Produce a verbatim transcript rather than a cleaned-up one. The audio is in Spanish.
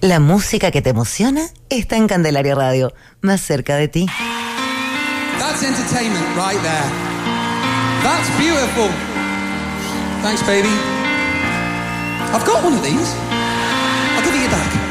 La música que te emociona está en Candelaria Radio, más cerca de ti. That's entertainment right there. That's beautiful. Thanks, baby. I've got one of these. I'll give it you back.